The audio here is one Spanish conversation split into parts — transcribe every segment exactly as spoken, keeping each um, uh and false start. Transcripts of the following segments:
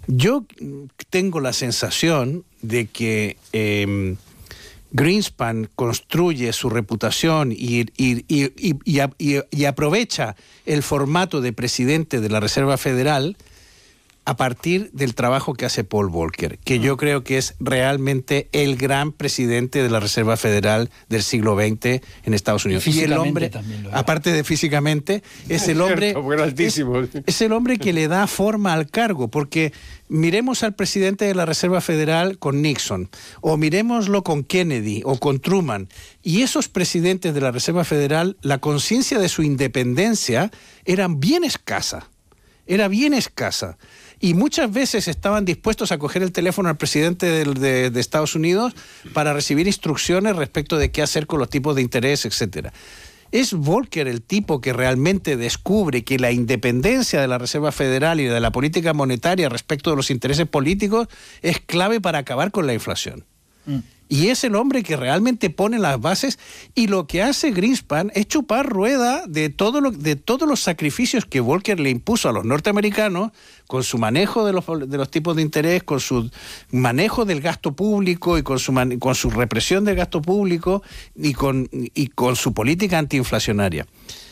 Yo tengo la sensación de que eh, Greenspan construye su reputación y, y, y, y, y, y, y aprovecha el formato de presidente de la Reserva Federal a partir del trabajo que hace Paul Volcker, que yo creo que es realmente el gran presidente de la Reserva Federal del siglo veinte en Estados Unidos. Y, y el hombre, aparte de físicamente, es el hombre, es, es el hombre que le da forma al cargo, porque miremos al presidente de la Reserva Federal con Nixon, o miremoslo con Kennedy o con Truman, y esos presidentes de la Reserva Federal, la conciencia de su independencia era bien escasa, era bien escasa. Y muchas veces estaban dispuestos a coger el teléfono al presidente de, de, de Estados Unidos para recibir instrucciones respecto de qué hacer con los tipos de interés, etcétera. Es Volcker el tipo que realmente descubre que la independencia de la Reserva Federal y de la política monetaria respecto de los intereses políticos es clave para acabar con la inflación. Mm. Y es el hombre que realmente pone las bases, y lo que hace Greenspan es chupar rueda de, todo lo, de todos los sacrificios que Volcker le impuso a los norteamericanos con su manejo de los, de los tipos de interés, con su manejo del gasto público y con su, man, con su represión del gasto público y con, y con su política antiinflacionaria.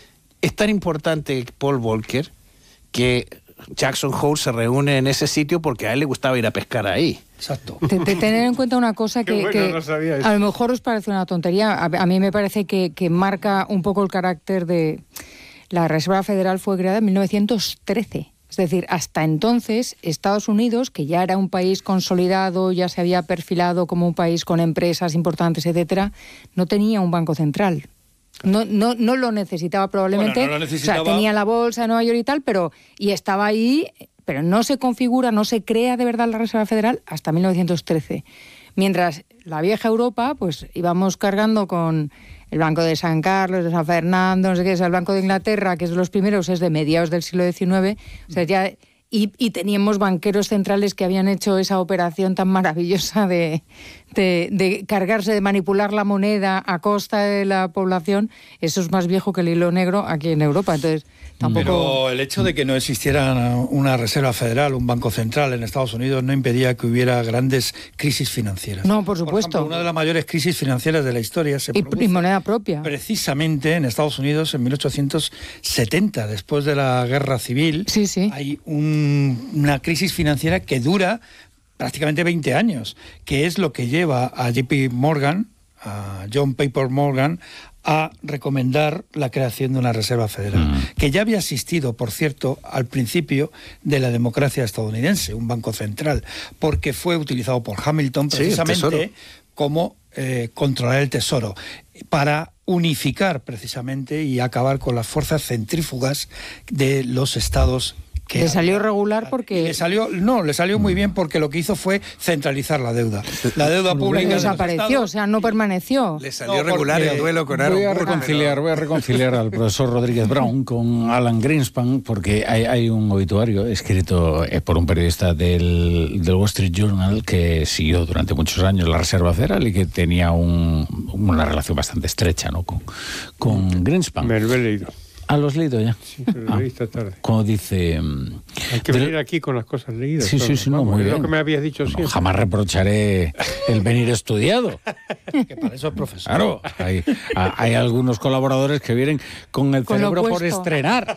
Es tan importante Paul Volcker que Jackson Hole se reúne en ese sitio porque a él le gustaba ir a pescar ahí. Exacto. Te, te, tener en cuenta una cosa que, bueno, que no a lo mejor os parece una tontería, a, a mí me parece que, que marca un poco el carácter de... La Reserva Federal fue creada en mil novecientos trece. Es decir, hasta entonces Estados Unidos, que ya era un país consolidado, ya se había perfilado como un país con empresas importantes, etcétera, no tenía un banco central. No, no, no lo necesitaba probablemente. Bueno, no lo necesitaba. O sea, tenía la bolsa de Nueva York y tal, pero y estaba ahí, pero no se configura, no se crea de verdad la Reserva Federal hasta mil novecientos trece. Mientras la vieja Europa, pues íbamos cargando con el Banco de San Carlos, de San Fernando, no sé qué, es el Banco de Inglaterra, que es de los primeros, es de mediados del siglo diecinueve, o sea, ya... Y, y teníamos banqueros centrales que habían hecho esa operación tan maravillosa de, de, de cargarse, de manipular la moneda a costa de la población. Eso es más viejo que el hilo negro aquí en Europa. Entonces, tampoco... Pero el hecho de que no existiera una reserva federal, un banco central en Estados Unidos, no impedía que hubiera grandes crisis financieras. No, por supuesto. Por ejemplo, una de las mayores crisis financieras de la historia se y, produce y moneda propia. Precisamente en Estados Unidos en mil ochocientos setenta, después de la Guerra Civil. Sí, sí. Hay un una crisis financiera que dura prácticamente veinte años, que es lo que lleva a J P Morgan, a John Paper Morgan, a recomendar la creación de una reserva federal, mm. que ya había existido, por cierto, al principio de la democracia estadounidense, un banco central, porque fue utilizado por Hamilton precisamente sí, como eh, controlar el tesoro, para unificar precisamente y acabar con las fuerzas centrífugas de los estados. Que le salió regular porque... Le salió, no, le salió muy bien porque lo que hizo fue centralizar la deuda. La deuda pública... Desapareció, o sea, no permaneció. Le salió no, regular el duelo con Aaron. Voy a reconciliar, voy a reconciliar al profesor Rodríguez Brown con Alan Greenspan, porque hay, hay un obituario escrito por un periodista del, del Wall Street Journal que siguió durante muchos años la Reserva Federal y que tenía un, una relación bastante estrecha, ¿no?, con, con Greenspan. Me lo he leído. ¿Ah, lo has leído ya? Sí, pero lo leí esta tarde. Como dice... Hay que venir aquí con las cosas leídas. Sí, sí, sí, no, muy bien. Lo que me habías dicho siempre. No, jamás reprocharé el venir estudiado. Que para eso es profesor. Claro, hay, hay algunos colaboradores que vienen con el con cerebro por estrenar.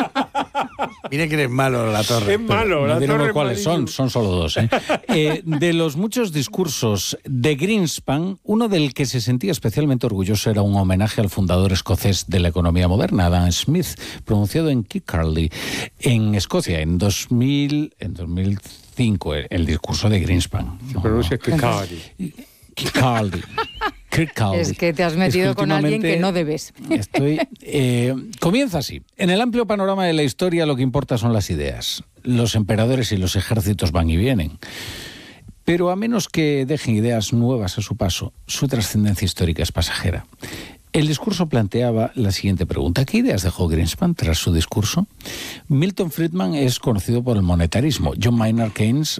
Mire que eres malo, La Torre. Es malo, no La diremos Torre. cuáles son, son solo dos. ¿eh? Eh, de los muchos discursos de Greenspan, uno del que se sentía especialmente orgulloso era un homenaje al fundador escocés de la economía moderna, Adam Smith, pronunciado en Kirkcaldy, en Escocia, en dos mil, en dos mil cinco, el, el discurso de Greenspan. Se pronuncia Kirkcaldy. Kirkcaldy. Kirkcaldy. Es que te has metido es que con alguien que no debes. Estoy, eh, comienza así. En el amplio panorama de la historia lo que importa son las ideas. Los emperadores y los ejércitos van y vienen. Pero a menos que dejen ideas nuevas a su paso, su trascendencia histórica es pasajera. El discurso planteaba la siguiente pregunta. ¿Qué ideas dejó Greenspan tras su discurso? Milton Friedman es conocido por el monetarismo. John Maynard Keynes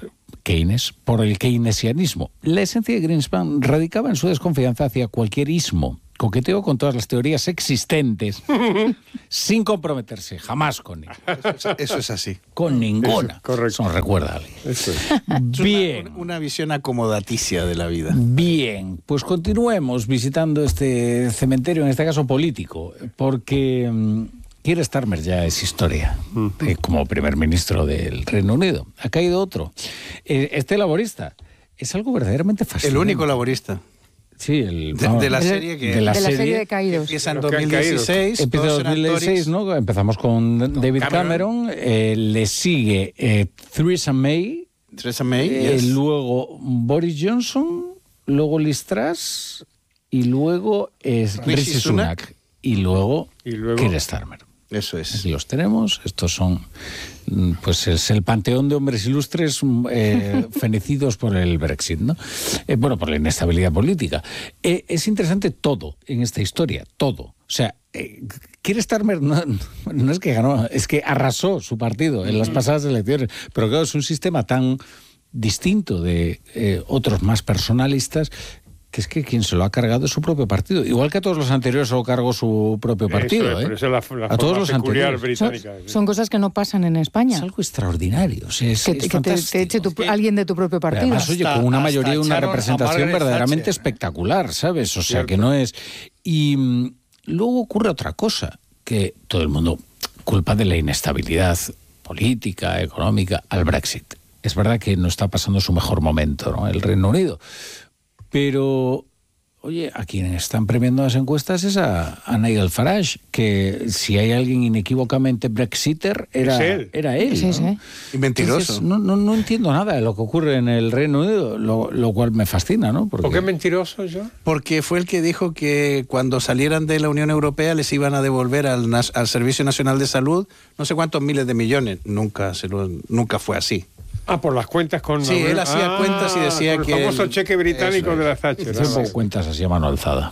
Keynes, por el keynesianismo. La esencia de Greenspan radicaba en su desconfianza hacia cualquier ismo. Coqueteó con todas las teorías existentes sin comprometerse jamás con ninguna. Eso, es, eso es así. Con ninguna. Eso, correcto. Eso nos recuerda a alguien. Eso es. Bien. Una, una visión acomodaticia de la vida. Bien, pues continuemos visitando este cementerio, en este caso político, porque um, Keir Starmer ya es historia, eh, como primer ministro del Reino Unido. Ha caído otro. Eh, este laborista es algo verdaderamente fascinante. El único laborista. Sí, el, de, vamos, de la serie que de la de la serie, serie de caídos. empieza en Pero dos mil dieciséis. Empieza en todos dos mil eran dieciséis, Tories. ¿no? Empezamos con David Cameron, Cameron. eh, le sigue eh, Theresa May, Theresa May. eh, yes. luego Boris Johnson, luego Liz Truss y luego eh, Rishi Rishi Sunak. Sunak. Y luego, Y luego- Keir Starmer. Eso es. Aquí los tenemos. Estos son, mm, pues es el panteón de hombres ilustres eh, fenecidos por el Brexit, ¿no? Eh, bueno, por la inestabilidad política. Eh, es interesante todo en esta historia, todo. O sea, eh, Keir Starmer no, no es que ganó, es que arrasó su partido en las pasadas elecciones. Pero claro, es un sistema tan distinto de eh, otros más personalistas, que es que quien se lo ha cargado es su propio partido. Igual que a todos los anteriores se lo cargó su propio partido. Eso es, ¿eh? pero esa es la, la a todos forma los peculiar anteriores. Son, británica. son cosas que no pasan en España. Es algo extraordinario. O sea, es, que es que te, fantástico. te eche tu- Es que- alguien de tu propio Pero partido. además, oye, Hasta- con una hasta mayoría y una echaron a representación Margaret verdaderamente Thatcher, ¿eh? espectacular, ¿sabes? O sea, Cierto. que no es... Y mm, luego ocurre otra cosa, que todo el mundo culpa de la inestabilidad política, económica, al Brexit. Es verdad que no está pasando su mejor momento, ¿no?, el Reino Unido. Pero... Oye, a quienes están premiando las encuestas es a, a Nigel Farage, que si hay alguien inequívocamente brexiter, era Es él. Era él, Sí, ¿no? sí. Y mentiroso. Entonces, no, no, no entiendo nada de lo que ocurre en el Reino Unido, lo, lo cual me fascina, ¿no? Porque, ¿Por qué mentiroso yo? Porque fue el que dijo que cuando salieran de la Unión Europea les iban a devolver al, nas- al Servicio Nacional de Salud no sé cuántos miles de millones. Nunca, se lo, nunca fue así. Ah, por las cuentas con... Sí, él hacía cuentas y decía con que el famoso él- cheque británico eso de la es. Thatcher. Hace ¿no? poco cuentas así a mano alzada.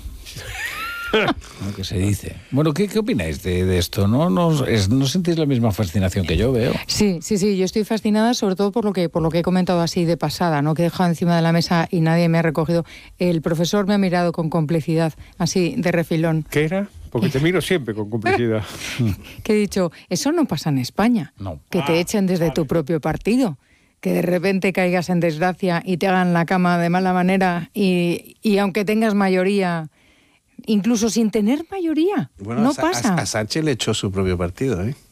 Lo que se dice. Bueno, ¿qué, qué opináis de, de esto? ¿No, no, es- ¿No sentís la misma fascinación que yo veo? Sí, sí, sí, yo estoy fascinada sobre todo por lo que por lo que he comentado así de pasada, ¿no? Que he dejado encima de la mesa y nadie me ha recogido. El profesor me ha mirado con complicidad, así de refilón. ¿Qué era? Porque te miro siempre con complicidad. Que he dicho, eso no pasa en España. No. Que te echen desde tu propio partido. Que de repente caigas en desgracia y te hagan la cama de mala manera y, y aunque tengas mayoría, incluso sin tener mayoría, Bueno, no a, Sa- pasa. A, a Sánchez le echó su propio partido, ¿eh?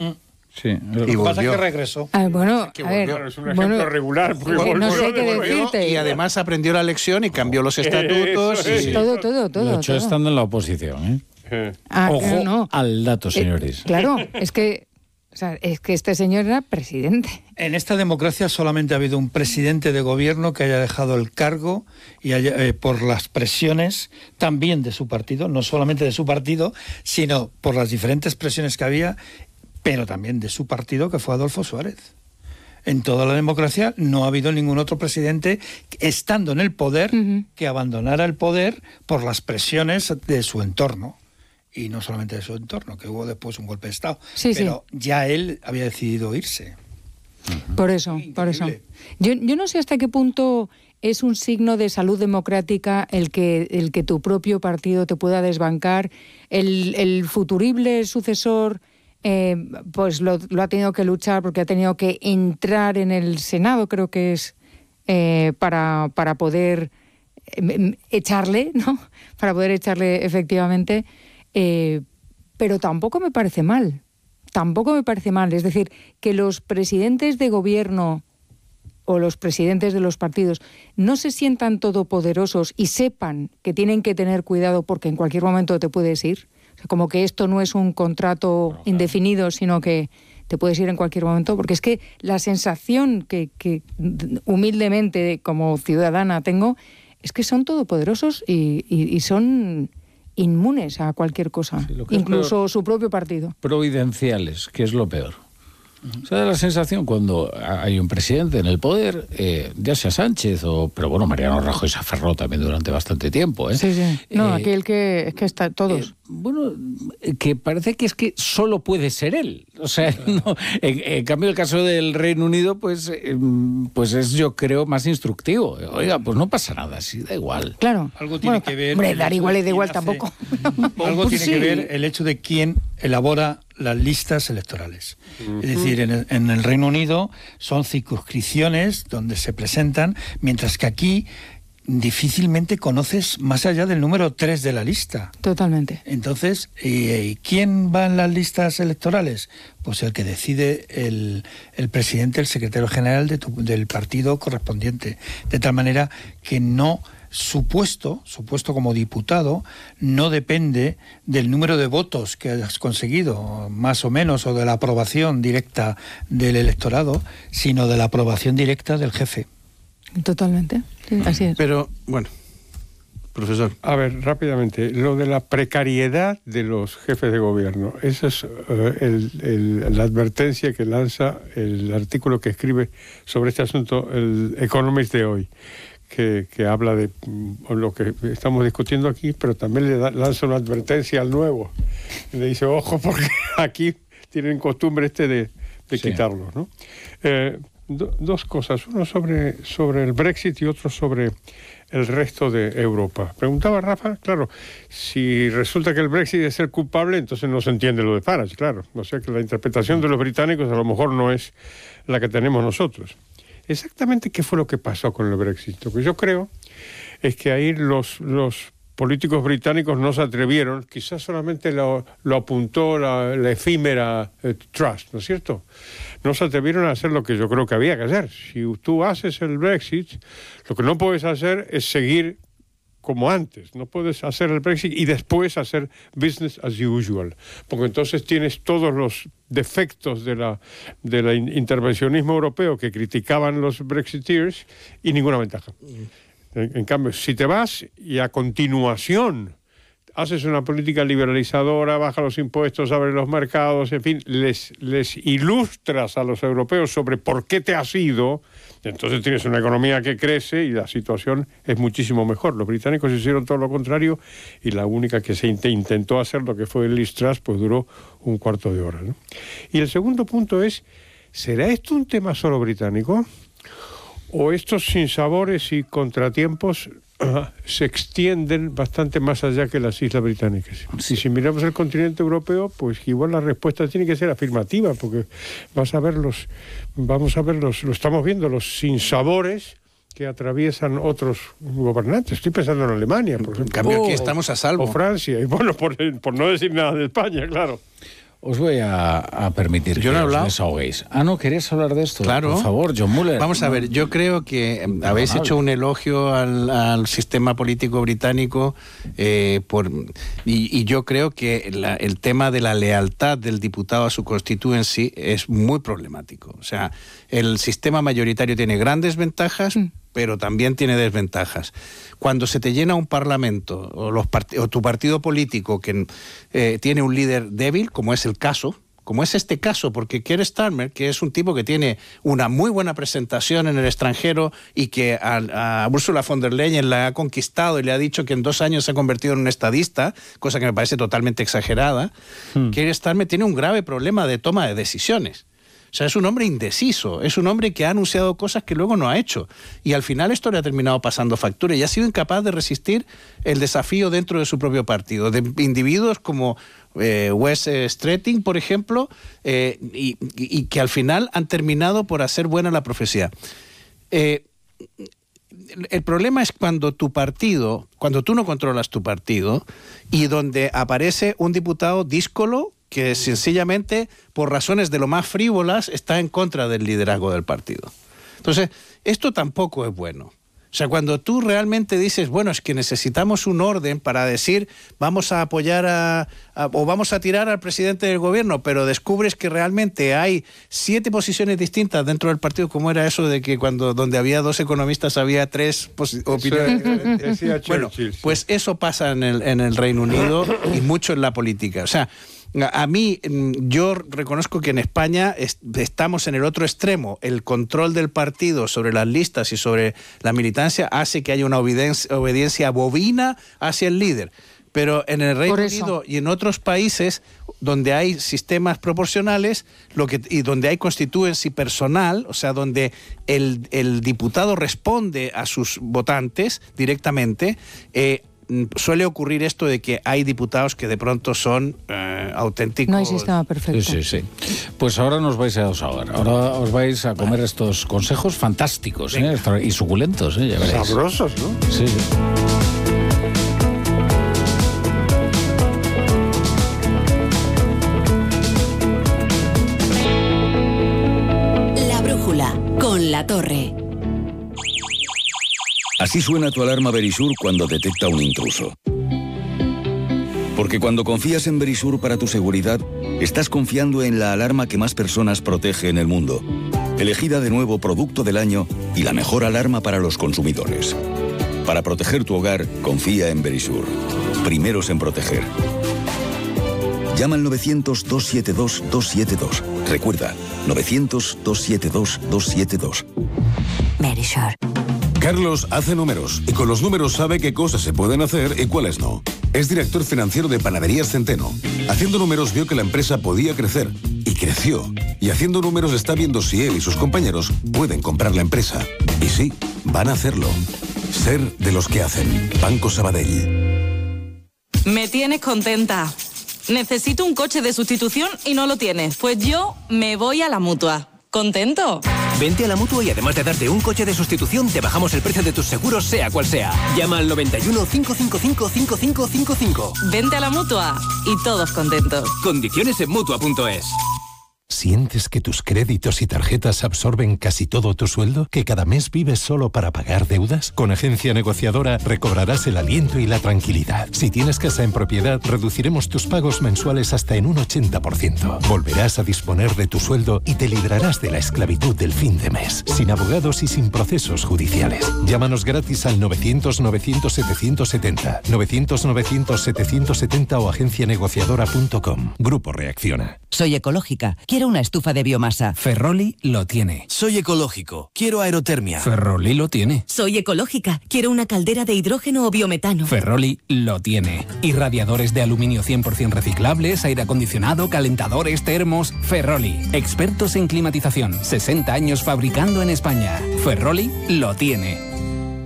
Sí. Lo que Y pasa es volvió. que regresó. Ah, bueno, que a ver, volvió. Es un ejemplo bueno, regular. porque que no volvió, sé qué volvió. decirte. Y además aprendió la lección y cambió los estatutos. Eso es. y- todo, todo, todo. Lo echó todo. estando en la oposición, ¿eh? Eh, Ah, Ojo no, no. al dato, señores. Eh, claro, es que, o sea, es que este señor era presidente. En esta democracia solamente ha habido un presidente de gobierno que haya dejado el cargo y haya, eh, por las presiones también de su partido, no solamente de su partido, sino por las diferentes presiones que había, pero también de su partido, que fue Adolfo Suárez. En toda la democracia no ha habido ningún otro presidente, estando en el poder, Ujú. que abandonara el poder por las presiones de su entorno. Y no solamente de su entorno, que hubo después un golpe de Estado, Sí, sí. pero ya él había decidido irse. Por eso, por eso. Increíble. Yo, yo no sé hasta qué punto es un signo de salud democrática el que, el que tu propio partido te pueda desbancar. El, el futurible sucesor eh, pues lo, lo ha tenido que luchar porque ha tenido que entrar en el Senado, creo que es, eh, para, para poder eh, echarle, ¿no? Para poder echarle efectivamente. Eh, pero tampoco me parece mal. Tampoco me parece mal. Es decir, que los presidentes de gobierno o los presidentes de los partidos no se sientan todopoderosos y sepan que tienen que tener cuidado porque en cualquier momento te puedes ir. O sea, como que esto no es un contrato indefinido, sino que te puedes ir en cualquier momento. Porque es que la sensación que, que humildemente como ciudadana tengo es que son todopoderosos y, y, y son inmunes a cualquier cosa, Sí, lo que es incluso peor. su propio partido. Providenciales, que es lo peor. O sea, da la sensación cuando hay un presidente en el poder, eh, ya sea Sánchez o... Pero bueno, Mariano Rajoy se aferró también durante bastante tiempo, ¿eh? Sí, sí. No, Eh, aquí el que... Es que está todos. Eh, bueno, que parece que es que solo puede ser él. O sea, no, en, en cambio el caso del Reino Unido, pues, eh, pues es, yo creo, más instructivo. Oiga, pues no pasa nada, sí, da igual. Claro. Algo tiene Bueno, que ver... Hombre, el dar hecho igual de y da quién igual hace- tampoco. Algo Pues tiene sí. que ver el hecho de quién elabora las listas electorales. Es decir, en el, en el Reino Unido son circunscripciones donde se presentan, mientras que aquí difícilmente conoces más allá del número tres de la lista. Totalmente. Entonces, eh, ¿quién va en las listas electorales? Pues el que decide el, el presidente, el secretario general de tu- del partido correspondiente. De tal manera que no... Su puesto, su puesto como diputado, no depende del número de votos que hayas conseguido, más o menos, o de la aprobación directa del electorado, sino de la aprobación directa del jefe. Totalmente. Sí, así es. Pero, bueno, profesor. A ver, rápidamente, lo de la precariedad de los jefes de gobierno. Esa es eh, el- el- la advertencia que lanza el artículo que escribe sobre este asunto el Economist de hoy, que, que habla de mm, lo que estamos discutiendo aquí, pero también le da- lanza una advertencia al nuevo. Y le dice, ojo, porque aquí tienen costumbre este de, de Sí. quitarlos, ¿no? Eh, do- dos cosas, uno sobre, sobre el Brexit y otro sobre el resto de Europa. Preguntaba Rafa, claro, si resulta que el Brexit es el culpable, entonces no se entiende lo de Farage, claro. O sea que la interpretación de los británicos a lo mejor no es la que tenemos nosotros. Exactamente qué fue lo que pasó con el Brexit. Lo que yo creo es que ahí los, los políticos británicos no se atrevieron, quizás solamente lo, lo apuntó la, la efímera eh, Trust, ¿no es cierto? No se atrevieron a hacer lo que yo creo que había que hacer. Si tú haces el Brexit, lo que no puedes hacer es seguir como antes. No puedes hacer el Brexit y después hacer business as usual, porque entonces tienes todos los defectos de la del intervencionismo europeo que criticaban los Brexiteers y ninguna ventaja. En, en cambio, si te vas y a continuación haces una política liberalizadora, baja los impuestos, abre los mercados, en fin, les, les ilustras a los europeos sobre por qué te has ido, entonces tienes una economía que crece y la situación es muchísimo mejor. Los británicos hicieron todo lo contrario y la única que se int- intentó hacer, lo que fue el Liz Truss, pues duró un cuarto de hora, ¿no? Y el segundo punto es, ¿será esto un tema solo británico? ¿O estos sinsabores y contratiempos uh, se extienden bastante más allá que las islas británicas? Y si miramos el continente europeo, pues igual la respuesta tiene que ser afirmativa, porque vas a ver los, vamos a ver los, lo estamos viendo, los sinsabores que atraviesan otros gobernantes. Estoy pensando en Alemania, por ejemplo. En cambio, aquí O- estamos a salvo. O Francia, y bueno, por, por no decir nada de España, claro. Os voy a, a permitir Yo que no he os hablado. desahoguéis. Ah, ¿no? ¿Querías hablar de esto? Claro. Por favor, John Muller. Vamos a ver, yo creo que eh, habéis Amable. hecho un elogio al, al sistema político británico eh, por, y, y yo creo que la- el tema de la lealtad del diputado a su constituency es muy problemático. O sea, el sistema mayoritario tiene grandes ventajas, Mm. pero también tiene desventajas. Cuando se te llena un parlamento o, los part- o tu partido político que eh, tiene un líder débil, como es el caso, como es este caso, porque Keir Starmer, que es un tipo que tiene una muy buena presentación en el extranjero y que a, a Ursula von der Leyen la ha conquistado y le ha dicho que en dos años se ha convertido en un estadista, cosa que me parece totalmente exagerada, Hmm. Keir Starmer tiene un grave problema de toma de decisiones. O sea, es un hombre indeciso, es un hombre que ha anunciado cosas que luego no ha hecho. Y al final esto le ha terminado pasando factura y ha sido incapaz de resistir el desafío dentro de su propio partido. De individuos como eh, Wes eh, Streeting, por ejemplo, eh, y, y- y que al final han terminado por hacer buena la profecía. Eh, el problema es cuando tu partido, cuando tú no controlas tu partido y donde aparece un diputado díscolo que sencillamente, por razones de lo más frívolas, está en contra del liderazgo del partido. Entonces, esto tampoco es bueno. O sea, cuando tú realmente dices, bueno, es que necesitamos un orden para decir, vamos a apoyar a, a- o vamos a tirar al presidente del gobierno, pero descubres que realmente hay siete posiciones distintas dentro del partido, como era eso de que cuando donde había dos economistas había tres posi- opiniones diferentes. Decía Bueno, Churchill, sí. pues eso pasa en el, en el Reino Unido y mucho en la política. O sea, A mí, yo reconozco que en España est- estamos en el otro extremo. El control del partido sobre las listas y sobre la militancia hace que haya una obediencia, obediencia bovina hacia el líder. Pero en el Reino Unido y en otros países donde hay sistemas proporcionales lo que, y donde hay constituency personal, o sea, donde el, el diputado responde a sus votantes directamente, eh, suele ocurrir esto de que hay diputados que de pronto son eh, auténticos. No hay sistema perfecto. Sí, sí, sí. Pues ahora nos vais a desahogar. Ahora os vais a comer estos consejos fantásticos, ¿eh? Y suculentos, ¿eh? Ya veréis. Sabrosos, ¿no? Sí, sí. La brújula con La Torre. Así suena tu alarma Verisur cuando detecta un intruso. Porque cuando confías en Verisur para tu seguridad, estás confiando en la alarma que más personas protege en el mundo. Elegida de nuevo Producto del Año y la mejor alarma para los consumidores. Para proteger tu hogar, confía en Verisur. Primeros en proteger. Llama al novecientos, dos siete dos, dos siete dos. Recuerda, novecientos, dos siete dos, dos siete dos. Verisur. Carlos hace números y con los números sabe qué cosas se pueden hacer y cuáles no. Es director financiero de Panaderías Centeno. Haciendo números vio que la empresa podía crecer y creció. Y haciendo números está viendo si él y sus compañeros pueden comprar la empresa. Y sí, van a hacerlo. Ser de los que hacen. Banco Sabadell. Me tienes contenta. Necesito un coche de sustitución y no lo tienes. Pues yo me voy a la Mutua. ¿Contento? Vente a la Mutua y además de darte un coche de sustitución, te bajamos el precio de tus seguros, sea cual sea. Llama al noventa y uno, cinco cinco cinco, cinco cinco cinco cinco. Vente a la Mutua y todos contentos. Condiciones en Mutua punto es. ¿Sientes que tus créditos y tarjetas absorben casi todo tu sueldo? ¿Que cada mes vives solo para pagar deudas? Con Agencia Negociadora recobrarás el aliento y la tranquilidad. Si tienes casa en propiedad, reduciremos tus pagos mensuales hasta en un ochenta por ciento. Volverás a disponer de tu sueldo y te librarás de la esclavitud del fin de mes, sin abogados y sin procesos judiciales. Llámanos gratis al novecientos, novecientos, setecientos setenta, novecientos, novecientos, setecientos setenta o agencia negociadora punto com. Grupo Reacciona. Soy ecológica. Quiero una estufa de biomasa. Ferroli lo tiene. Soy ecológico. Quiero aerotermia. Ferroli lo tiene. Soy ecológica. Quiero una caldera de hidrógeno o biometano. Ferroli lo tiene. Irradiadores de aluminio cien por ciento reciclables, aire acondicionado, calentadores, termos. Ferroli. Expertos en climatización. sesenta años fabricando en España. Ferroli lo tiene.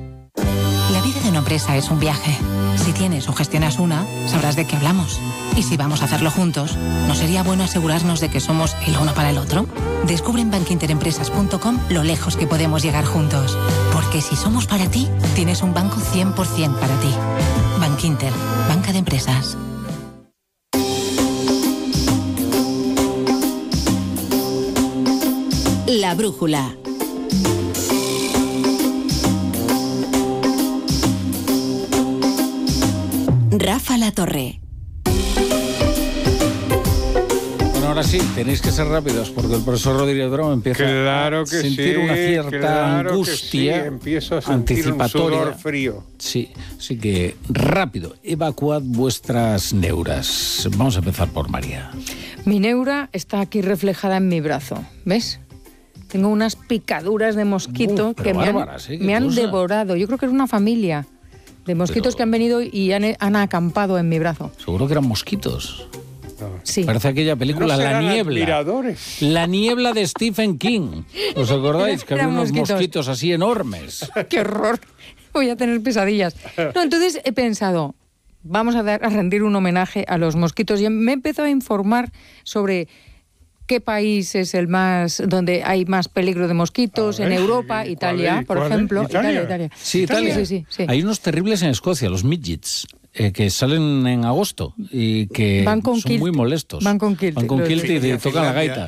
La vida de una empresa es un viaje. Si tienes o gestionas una, sabrás de qué hablamos. Y si vamos a hacerlo juntos, ¿no sería bueno asegurarnos de que somos el uno para el otro? Descubre en bankinterempresas punto com lo lejos que podemos llegar juntos. Porque si somos para ti, tienes un banco cien por ciento para ti. Bankinter, banca de empresas. La brújula. Rafa La Torre. Bueno, ahora sí, tenéis que ser rápidos porque el profesor Rodríguez Brown empieza claro que a sentir sí, una cierta claro angustia que sí. Empiezo a sentir anticipatoria. un sudor frío. Sí, así que rápido, evacuad vuestras neuras. Vamos a empezar por María. Mi neura está aquí reflejada en mi brazo, ¿ves? Tengo unas picaduras de mosquito Uh, que me bárbaras, han, ¿eh? me han cosa. devorado. Yo creo que es una familia de mosquitos Pero... que han venido y han, han acampado en mi brazo. Seguro que eran mosquitos. Sí. Parece aquella película ¿No La Niebla. Admiradores? La Niebla de Stephen King. ¿Os acordáis? Que había Eran unos mosquitos. mosquitos así enormes. ¡Qué horror! Voy a tener pesadillas. No, entonces he pensado, vamos a, dar, a rendir un homenaje a los mosquitos. Y me he empezado a informar sobre qué país es el más, donde hay más peligro de mosquitos, ver, en Europa, ¿cuál Italia, es? por ¿Cuál es? ejemplo. ¿Italia? Italia, Sí, Italia. Sí, sí, sí. Hay unos terribles en Escocia, los midgets, eh, que salen en agosto y que Van con son kilt. muy molestos. Van con kilt. Van con Los- kilt y, y tocan la gaita.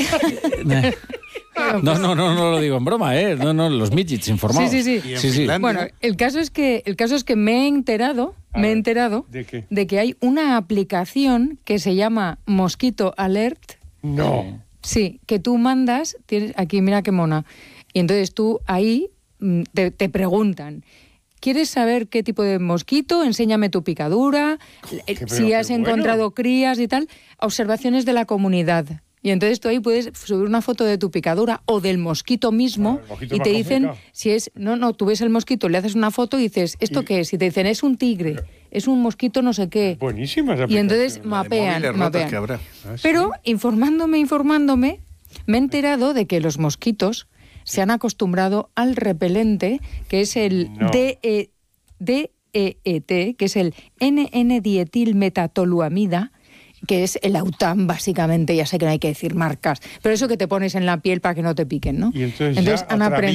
No, no, no, no lo digo en broma, ¿eh? No, no, los midgets informados. Sí, sí, sí. sí, sí. Bueno, el caso es que el caso es que me he enterado, A me he ver, enterado ¿de qué? de que hay una aplicación que se llama Mosquito Alert. No. Sí, que tú mandas, tienes aquí mira qué mona. Y entonces tú ahí mm, te, te preguntan ¿quieres saber qué tipo de mosquito? Enséñame tu picadura, Qué, si has encontrado bueno. crías y tal, observaciones de la comunidad. Y entonces tú ahí puedes subir una foto de tu picadura o del mosquito mismo ah, mosquito y te dicen complicado. si es... No, no, tú ves el mosquito, le haces una foto y dices, ¿esto y... qué es? Y te dicen, es un tigre, es un mosquito no sé qué. Buenísima esa Y entonces mapean, mapean. Que habrá. Ah, ¿sí? Pero informándome, informándome, me he enterado de que los mosquitos se han acostumbrado al repelente, que es el no. D E T, que es el N N dietilmetatoluamida, que es el Autan, básicamente. Ya sé que no hay que decir marcas, pero eso que te pones en la piel para que no te piquen, ¿no? Y entonces, entonces han aprendido